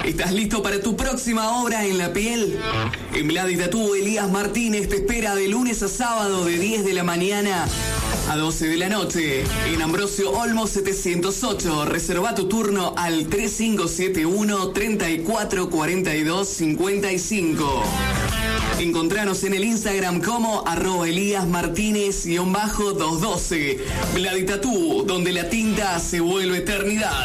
¿Estás listo para tu próxima obra en la piel? En Vladi Tatú, Elías Martínez te espera de lunes a sábado de 10 de la mañana a 12 de la noche. En Ambrosio Olmo 708. Reserva tu turno al 3571 344255. Encontranos en el Instagram como @ElíasMartínez_212. Vladi Tatú, donde la tinta se vuelve eternidad.